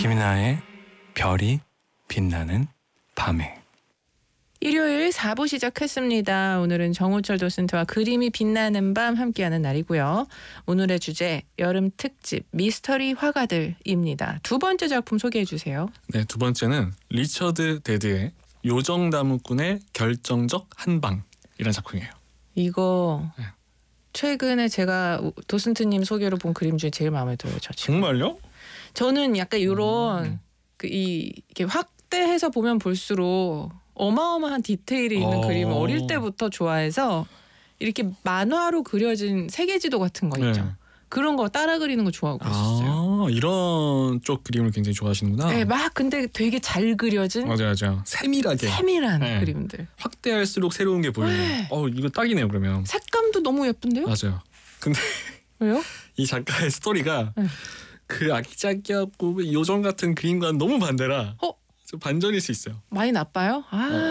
김이나의 별이 빛나는 밤에. 일요일 4부 시작했습니다. 오늘은 정우철 도슨트와 그림이 빛나는 밤 함께하는 날이고요. 오늘의 주제 여름 특집 미스터리 화가들입니다. 두 번째 작품 소개해 주세요. 네, 두 번째는 리처드 데드의 요정나무꾼의 결정적 한방이라는 작품이에요. 이거 네. 최근에 제가 도슨트님 소개로 본 그림 중에 제일 마음에 들어요. 저 지금. 정말요? 저는 약간 이런 이렇게 확대해서 보면 볼수록 어마어마한 디테일이 있는 그림을 어릴 때부터 좋아해서 이렇게 만화로 그려진 세계지도 같은 거 있죠. 네. 그런 거 따라 그리는 거 좋아하고 있었어요. 이런 쪽 그림을 굉장히 좋아하시는구나. 네, 막 근데 되게 잘 그려진 맞아요. 세밀하게. 세밀한 네. 그림들. 확대할수록 새로운 게 보이네요. 네. 이거 딱이네요, 그러면. 색감도 너무 예쁜데요? 맞아요. 근데 왜요? 이 작가의 스토리가 네. 그 아기자기하고 요정 같은 그림과는 너무 반대라 좀 반전일 수 있어요. 많이 나빠요?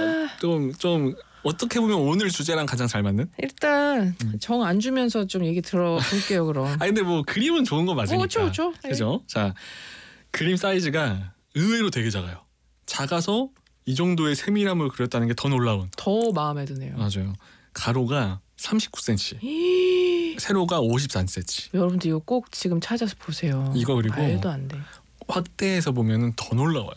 좀 어떻게 보면 오늘 주제랑 가장 잘 맞는? 일단 정 안 주면서 좀 얘기 들어볼게요, 그럼. 근데 뭐 그림은 좋은 거 맞으니까. 그렇죠. 그죠? 자, 그림 사이즈가 의외로 되게 작아요. 작아서 이 정도의 세밀함을 그렸다는 게 더 놀라운. 더 마음에 드네요. 맞아요. 가로가 39cm, 세로가 53cm. 여러분들 이거 꼭 지금 찾아서 보세요. 이거 그리고 말도 안 돼. 확대해서 보면은 더 놀라워요.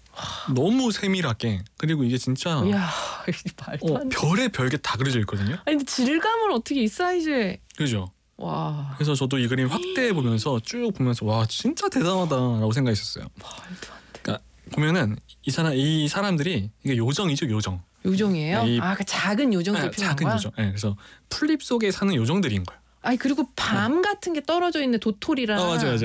너무 세밀하게. 그리고 이게 진짜 이야, 말도 안 돼. 별의 별게 다 그려져 있거든요. 아니 근데 질감을 어떻게 이 사이즈에. 그죠? 와. 그래서 저도 이 그림 확대해 보면서 쭉 보면서 와 진짜 대단하다라고 생각했었어요. 말도 안 돼. 그러니까 보면은 이 사람들이 이게 요정이죠, 요정. 요정이에요? 이- 그 작은 요정들 필요한 작은 거야? 요정. 네, 그래서 풀잎 속에 사는 요정들인 거예요. 아니 그리고 밤 같은 게 떨어져 있는 도토리랑. 맞아요.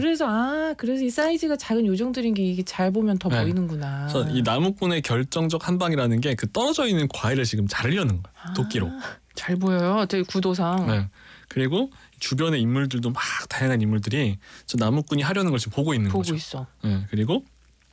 그래서 이 사이즈가 작은 요정들인 게 이게 잘 보면 더 네. 보이는구나. 그래서 이 나무꾼의 결정적 한방이라는 게 그 떨어져 있는 과일을 지금 자르려는 거예요. 도끼로. 잘 보여요. 되게 구도상. 네. 그리고 주변의 인물들도 막 다양한 인물들이 저 나무꾼이 하려는 걸 지금 보고 있는 보고 거죠. 있어. 네. 그리고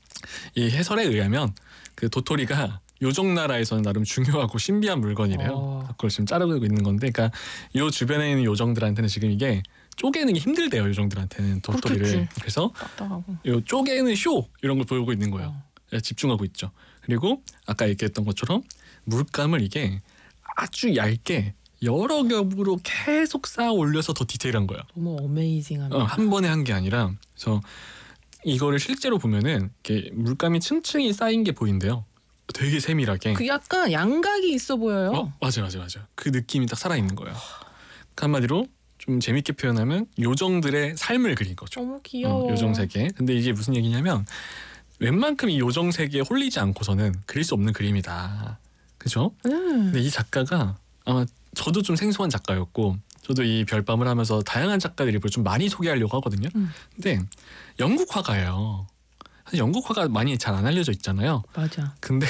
이 해설에 의하면 그 도토리가 요정나라에서는 나름 중요하고 신비한 물건이래요. 그걸 지금 자르고 있는 건데, 그러니까 요 주변에 있는 요정들한테는 지금 이게 쪼개는 게 힘들대요. 요정들한테는 도토리를. 그렇겠지. 그래서 딱딱하고. 요 쪼개는 쇼 이런 걸 보여주고 있는 거예요. 집중하고 있죠. 그리고 아까 얘기했던 것처럼 물감을 이게 아주 얇게 여러 겹으로 계속 쌓아 올려서 더 디테일한 거예요. 너무 어메이징합니다. 한 번에 한 게 아니라. 그래서 이거를 실제로 보면은 이렇게 물감이 층층이 쌓인 게 보인대요. 되게 세밀하게. 그 약간 양각이 있어 보여요. 맞아. 그 느낌이 딱 살아있는 거예요. 그 한마디로 좀 재밌게 표현하면 요정들의 삶을 그린 거죠. 너무 귀여워. 요정 세계. 근데 이게 무슨 얘기냐면 웬만큼 이 요정 세계에 홀리지 않고서는 그릴 수 없는 그림이다. 그죠? 근데 이 작가가 아마 저도 좀 생소한 작가였고, 저도 이 별밤을 하면서 다양한 작가들 일부러 좀 많이 소개하려고 하거든요. 근데 영국 화가예요. 사실 영국 화가 많이 잘 안 알려져 있잖아요. 맞아. 근데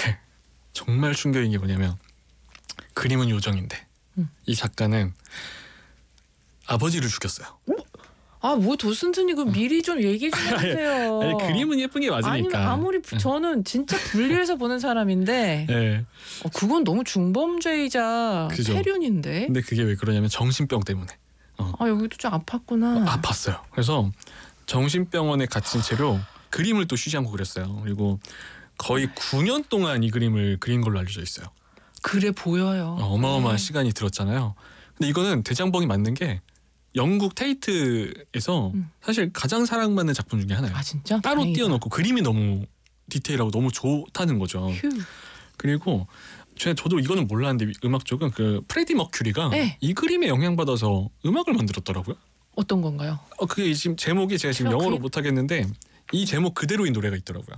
정말 충격인 게 뭐냐면 그림은 요정인데 이 작가는 아버지를 죽였어요. 뭐 도슨트님 그 미리 좀 얘기 좀 해주세요. 아니, 그림은 예쁜 게 맞으니까. 아니면 아무리 저는 진짜 분리해서 보는 사람인데 네. 그건 너무 중범죄이자 그죠. 폐륜인데. 근데 그게 왜 그러냐면 정신병 때문에. 여기도 좀 아팠구나. 아팠어요. 그래서 정신병원에 갇힌 채로 그림을 또 쉬지 않고 그렸어요. 그리고 거의 9년 동안 이 그림을 그린 걸로 알려져 있어요. 그래 보여요. 어마어마한 시간이 들었잖아요. 근데 이거는 대장봉이 맞는 게 영국 테이트에서 사실 가장 사랑받는 작품 중에 하나예요. 진짜? 따로 다행이다. 띄워놓고 그림이 너무 디테일하고 너무 좋다는 거죠. 휴. 그리고 저도 이거는 몰랐는데 음악 쪽은 그 프레디 머큐리가 네. 이 그림에 영향받아서 음악을 만들었더라고요. 어떤 건가요? 그게 지금 제목이 제가 지금 트러클? 영어로 못하겠는데 이 제목 그대로인 노래가 있더라고요.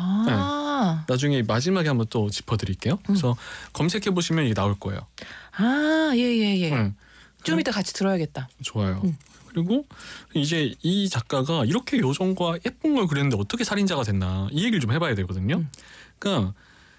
나중에 마지막에 한번 또 짚어드릴게요. 그래서 검색해 보시면 이게 나올 거예요. 예. 좀 이따 같이 들어야겠다. 좋아요. 그리고 이제 이 작가가 이렇게 요정과 예쁜 걸 그렸는데 어떻게 살인자가 됐나 이 얘기를 좀 해봐야 되거든요. 그러니까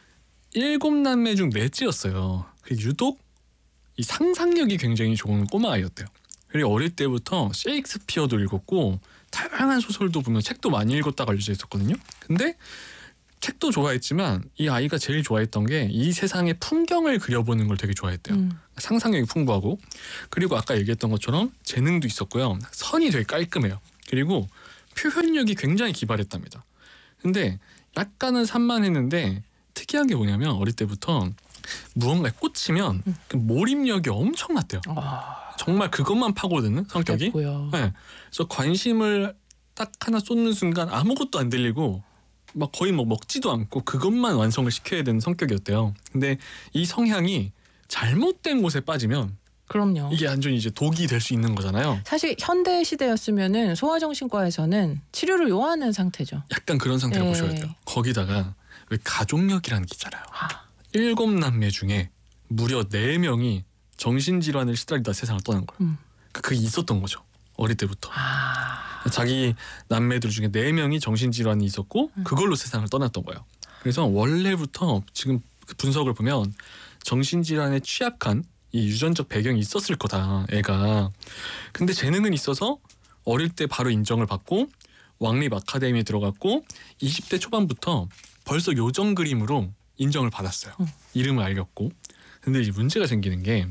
7남매 중 넷째였어요. 유독 이 상상력이 굉장히 좋은 꼬마 아이였대요. 그리고 어릴 때부터 셰익스피어도 읽었고 다양한 소설도 보면 책도 많이 읽었다고 알려져 있었거든요. 근데 책도 좋아했지만 이 아이가 제일 좋아했던 게 이 세상의 풍경을 그려보는 걸 되게 좋아했대요. 상상력이 풍부하고, 그리고 아까 얘기했던 것처럼 재능도 있었고요. 선이 되게 깔끔해요. 그리고 표현력이 굉장히 기발했답니다. 근데 약간은 산만했는데 특이한 게 뭐냐면 어릴 때부터 무언가에 꽂히면 그 몰입력이 엄청났대요. 정말 그것만 파고드는 성격이. 그랬고요. 네. 그래서 관심을 딱 하나 쏟는 순간 아무것도 안 들리고 막 거의 뭐 먹지도 않고 그것만 완성을 시켜야 되는 성격이었대요. 근데 이 성향이 잘못된 곳에 빠지면 그럼요. 이게 완전히 이제 독이 될 수 있는 거잖아요. 사실 현대 시대였으면은 소아정신과에서는 치료를 요하는 상태죠. 약간 그런 상태로 네. 보셔야 돼요. 거기다가 왜 가족력이라는 게 있잖아요. 아, 7남매 중에 무려 4명이 정신질환을 시달리다 세상을 떠난 거예요. 그게 있었던 거죠. 어릴 때부터. 자기 남매들 중에 4명이 정신질환이 있었고 그걸로 세상을 떠났던 거예요. 그래서 원래부터 지금 그 분석을 보면 정신질환에 취약한 이 유전적 배경이 있었을 거다, 애가. 근데 재능은 있어서 어릴 때 바로 인정을 받고 왕립 아카데미에 들어갔고 20대 초반부터 벌써 요정 그림으로 인정을 받았어요. 이름을 알렸고. 근데 이제 문제가 생기는 게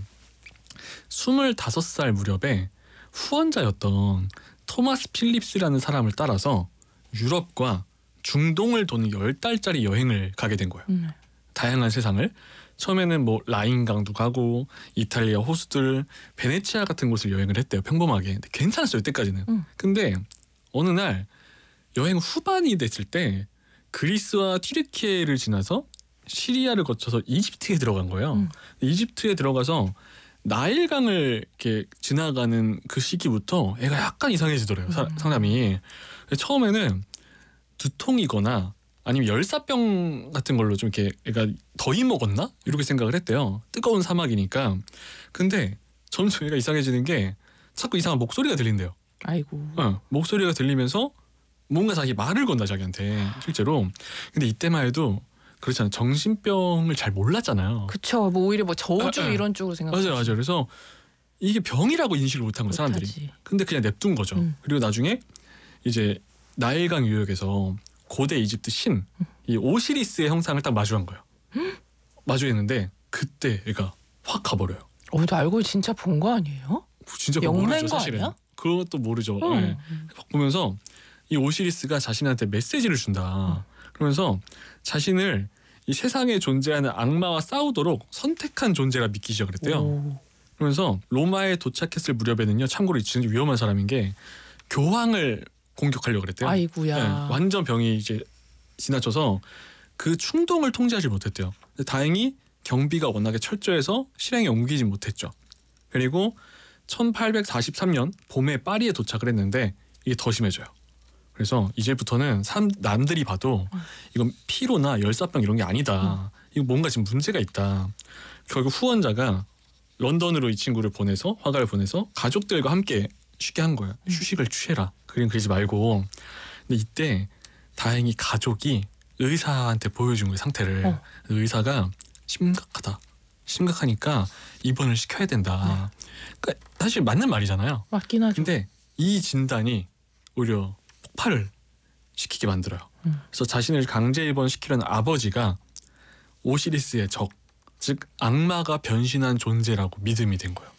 25살 무렵에 후원자였던 토마스 필립스라는 사람을 따라서 유럽과 중동을 도는 10달짜리 여행을 가게 된 거예요. 다양한 세상을. 처음에는 뭐 라인강도 가고 이탈리아 호수들, 베네치아 같은 곳을 여행을 했대요. 평범하게. 근데 괜찮았어요, 이때까지는. 근데 어느 날 여행 후반이 됐을 때 그리스와 튀르키예를 지나서 시리아를 거쳐서 이집트에 들어간 거예요. 이집트에 들어가서 나일강을 이렇게 지나가는 그 시기부터 애가 약간 이상해지더래요. 사람이. 처음에는 두통이거나 아니면 열사병 같은 걸로 좀 이렇게 애가 더위 먹었나? 이렇게 생각을 했대요. 뜨거운 사막이니까. 근데 점점 애가 이상해지는 게 자꾸 이상한 목소리가 들린대요. 아이고. 목소리가 들리면서 뭔가 자기 말을 건다, 자기한테 실제로. 근데 이때만 해도 그렇잖아요. 정신병을 잘 몰랐잖아요. 그쵸. 뭐 오히려 뭐 저주 이런 쪽으로 생각하죠. 맞아요. 그래서 이게 병이라고 인식을 못한 거예요, 사람들이. 못하지. 근데 그냥 냅둔 거죠. 그리고 나중에 이제 나일강 유역에서 고대 이집트 신, 이 오시리스의 형상을 딱 마주한 거예요. 마주했는데 그때 애가 확 가버려요. 너 알고 진짜 본 거 아니에요? 진짜 영맹 모르죠, 거 사실은. 아니야? 그것도 모르죠. 네. 확 보면서 이 오시리스가 자신한테 메시지를 준다. 그러면서 자신을 이 세상에 존재하는 악마와 싸우도록 선택한 존재라 믿기 시작을 했대요. 그러면서 로마에 도착했을 무렵에는요, 참고로 진짜 위험한 사람인 게 교황을 공격하려고 그랬대요. 아이고야. 네, 완전 병이 이제 지나쳐서 그 충동을 통제하지 못했대요. 근데 다행히 경비가 워낙에 철저해서 실행에 옮기지 못했죠. 그리고 1843년 봄에 파리에 도착을 했는데 이게 더 심해져요. 그래서 이제부터는 남들이 봐도 이건 피로나 열사병 이런 게 아니다. 이거 뭔가 지금 문제가 있다. 결국 후원자가 런던으로 이 친구를 보내서, 화가를 보내서 가족들과 함께 쉬게 한 거예요. 휴식을 취해라. 그림 그리지 말고. 근데 이때 다행히 가족이 의사한테 보여준 거예요, 상태를. 의사가 심각하다. 심각하니까 입원을 시켜야 된다. 그러니까 사실 맞는 말이잖아요. 맞긴 하죠. 근데 이 진단이 오히려 폭발을 시키게 만들어요. 그래서 자신을 강제 입원시키려는 아버지가 오시리스의 적, 즉 악마가 변신한 존재라고 믿음이 된 거예요.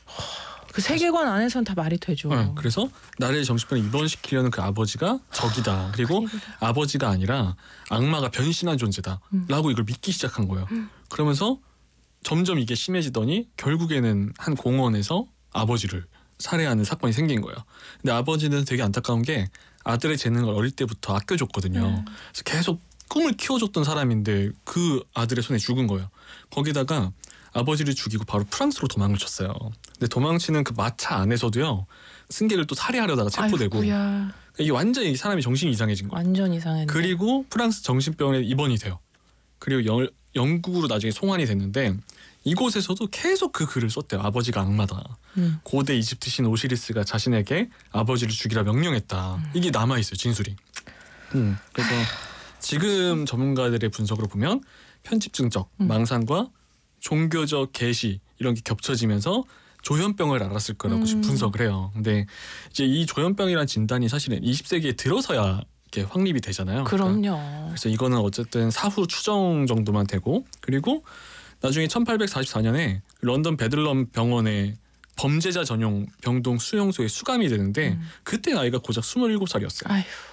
그 세계관 안에서는 다 말이 되죠. 그래서 나를 정신병에 입원시키려는 그 아버지가 적이다. 그리고 아버지가 아니라 악마가 변신한 존재다. 라고 이걸 믿기 시작한 거예요. 그러면서 점점 이게 심해지더니 결국에는 한 공원에서 아버지를 살해하는 사건이 생긴 거예요. 근데 아버지는 되게 안타까운 게 아들의 재능을 어릴 때부터 아껴줬거든요. 그래서 계속 꿈을 키워줬던 사람인데 그 아들의 손에 죽은 거예요. 거기다가 아버지를 죽이고 바로 프랑스로 도망을 쳤어요. 근데 도망치는 그 마차 안에서도요, 승객을 또 살해하려다가 체포되고. 아이고야. 이게 완전히 이 사람이 정신이 이상해진 거예요. 완전 이상했네. 그리고 프랑스 정신병원에 입원이 돼요. 그리고 영국으로 나중에 송환이 됐는데 이곳에서도 계속 그 글을 썼대요. 아버지가 악마다. 고대 이집트 신 오시리스가 자신에게 아버지를 죽이라 명령했다. 이게 남아있어요, 진술이. 그래서 지금 전문가들의 분석으로 보면 편집증적, 망상과 종교적 계시 이런 게 겹쳐지면서 조현병을 앓았을 거라고 지금 분석을 해요. 근데 이제 이 조현병이라는 진단이 사실은 20세기에 들어서야 이렇게 확립이 되잖아요. 그럼요. 그러니까 그래서 이거는 어쨌든 사후 추정 정도만 되고, 그리고 나중에 1844년에 런던 베들럼 병원에 범죄자 전용 병동 수용소에 수감이 되는데 그때 나이가 고작 27살이었어요. 아휴.